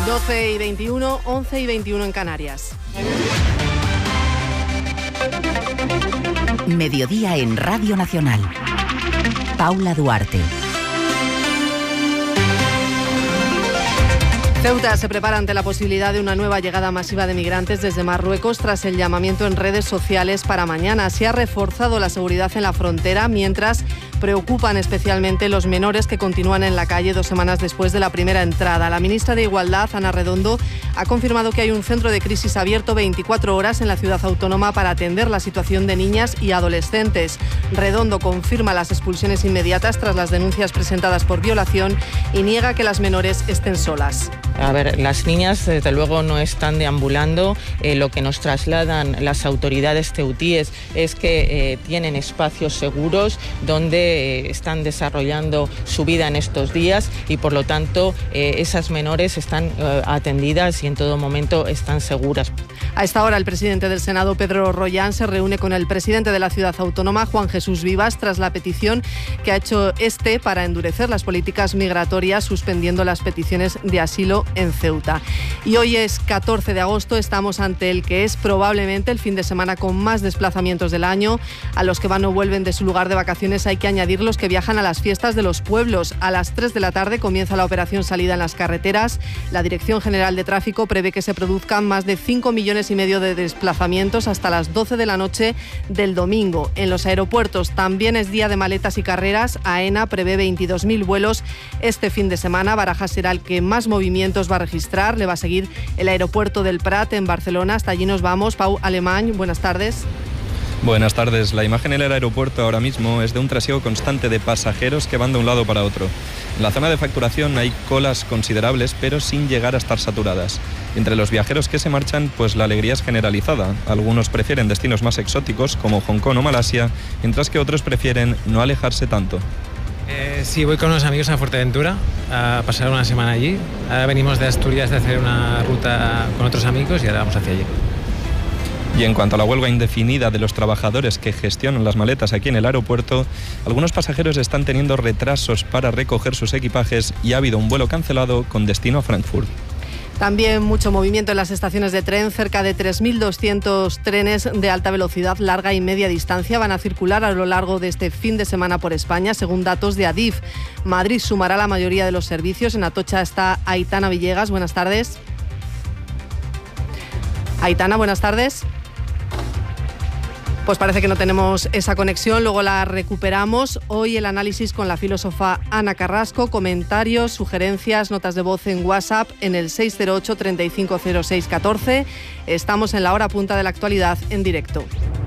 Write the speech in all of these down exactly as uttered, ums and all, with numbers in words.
doce y veintiuno, once y veintiuno en Canarias. Mediodía en Radio Nacional. Paula Duarte. Ceuta se prepara ante la posibilidad de una nueva llegada masiva de migrantes desde Marruecos tras el llamamiento en redes sociales para mañana. Se ha reforzado la seguridad en la frontera, mientras preocupan especialmente los menores que continúan en la calle dos semanas después de la primera entrada. La ministra de Igualdad, Ana Redondo, ha confirmado que hay un centro de crisis abierto veinticuatro horas en la ciudad autónoma para atender la situación de niñas y adolescentes. Redondo confirma las expulsiones inmediatas tras las denuncias presentadas por violación y niega que las menores estén solas. A ver, las niñas desde luego no están deambulando. Eh, lo que nos trasladan las autoridades ceutíes es que eh, tienen espacios seguros donde eh, están desarrollando su vida en estos días y por lo tanto eh, esas menores están eh, atendidas y en todo momento están seguras. A esta hora el presidente del Senado, Pedro Rollán, se reúne con el presidente de la ciudad autónoma, Juan Jesús Vivas, tras la petición que ha hecho este para endurecer las políticas migratorias, suspendiendo las peticiones de asilo en Ceuta. Y hoy es catorce de agosto, estamos ante el que es probablemente el fin de semana con más desplazamientos del año. A los que van o vuelven de su lugar de vacaciones hay que añadir los que viajan a las fiestas de los pueblos. A las tres de la tarde comienza la operación salida en las carreteras. La Dirección General de Tráfico prevé que se produzcan más de cinco millones y medio de desplazamientos hasta las doce de la noche del domingo. En los aeropuertos también es día de maletas y carreras. AENA prevé veintidós mil vuelos este fin de semana. Barajas será el que más movimientos va a registrar. Le va a seguir el aeropuerto del Prat en Barcelona. Hasta allí nos vamos. Pau Alemany, buenas tardes. Buenas tardes. La imagen en el aeropuerto ahora mismo es de un trasiego constante de pasajeros que van de un lado para otro. En la zona de facturación hay colas considerables, pero sin llegar a estar saturadas. Entre los viajeros que se marchan, pues la alegría es generalizada. Algunos prefieren destinos más exóticos, como Hong Kong o Malasia, mientras que otros prefieren no alejarse tanto. Eh, sí, voy con unos amigos a Fuerteventura a pasar una semana allí. Ahora venimos de Asturias de hacer una ruta con otros amigos y ahora vamos hacia allí. Y en cuanto a la huelga indefinida de los trabajadores que gestionan las maletas aquí en el aeropuerto, algunos pasajeros están teniendo retrasos para recoger sus equipajes y ha habido un vuelo cancelado con destino a Frankfurt. También mucho movimiento en las estaciones de tren. Cerca de tres mil doscientos trenes de alta velocidad, larga y media distancia van a circular a lo largo de este fin de semana por España, según datos de Adif. Madrid sumará la mayoría de los servicios. En Atocha está Aitana Villegas. Buenas tardes. Aitana, buenas tardes. Pues parece que no tenemos esa conexión, luego la recuperamos. Hoy el análisis con la filósofa Ana Carrasco, comentarios, sugerencias, notas de voz en WhatsApp en el seis cero ocho, treinta y cinco cero seis, catorce. Estamos en la hora punta de la actualidad en directo.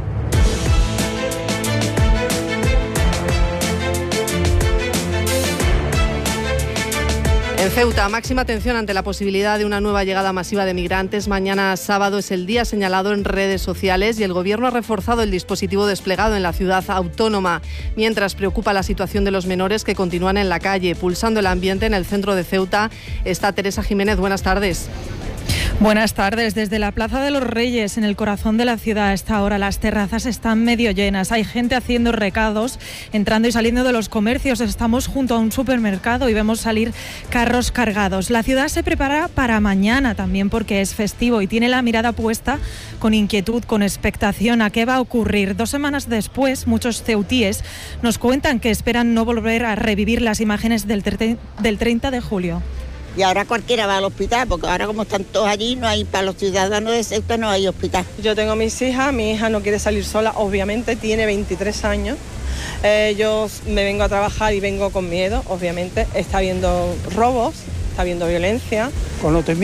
En Ceuta, máxima atención ante la posibilidad de una nueva llegada masiva de migrantes. Mañana sábado es el día señalado en redes sociales y el Gobierno ha reforzado el dispositivo desplegado en la ciudad autónoma, mientras preocupa la situación de los menores que continúan en la calle. Pulsando el ambiente en el centro de Ceuta está Teresa Jiménez. Buenas tardes. Buenas tardes. Desde la Plaza de los Reyes, en el corazón de la ciudad, a esta hora las terrazas están medio llenas. Hay gente haciendo recados, entrando y saliendo de los comercios. Estamos junto a un supermercado y vemos salir carros cargados. La ciudad se prepara para mañana también porque es festivo y tiene la mirada puesta con inquietud, con expectación a qué va a ocurrir. Dos semanas después, muchos ceutíes nos cuentan que esperan no volver a revivir las imágenes del, tre- del treinta de julio. Y ahora cualquiera va al hospital, porque ahora como están todos allí, no hay para los ciudadanos de Ceuta, no hay hospital. Yo tengo mis hijas, mi hija no quiere salir sola, obviamente, tiene veintitrés años. Eh, yo me vengo a trabajar y vengo con miedo, obviamente. Está habiendo robos, está habiendo violencia. Con los